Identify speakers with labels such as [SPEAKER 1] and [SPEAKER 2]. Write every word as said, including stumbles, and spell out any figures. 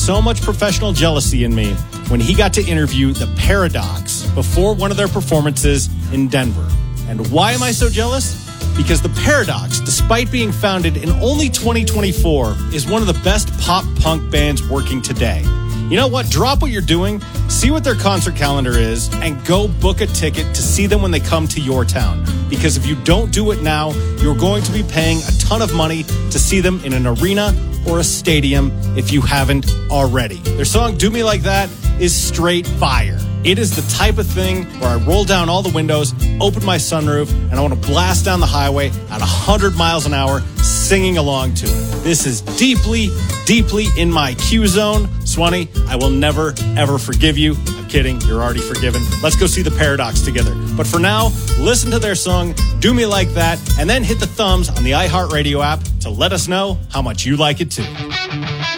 [SPEAKER 1] so much professional jealousy in me when he got to interview the Paradox before one of their performances in Denver. And why am I so jealous? Because the Paradox, despite being founded in only twenty twenty-four, is one of the best pop punk bands working today. You know what? Drop what you're doing, see what their concert calendar is, and go book a ticket to see them when they come to your town. Because if you don't do it now, you're going to be paying a ton of money to see them in an arena or a stadium if you haven't already. Their song, Do Me Like That, is straight fire. It is the type of thing where I roll down all the windows, open my sunroof, and I want to blast down the highway at one hundred miles an hour, singing along to it. This is deeply, deeply in my Q zone. Swanee, I will never, ever forgive you. I'm kidding. You're already forgiven. Let's go see the Paradox together. But for now, listen to their song, Do Me Like That, and then hit the thumbs on the iHeartRadio app to let us know how much you like it too.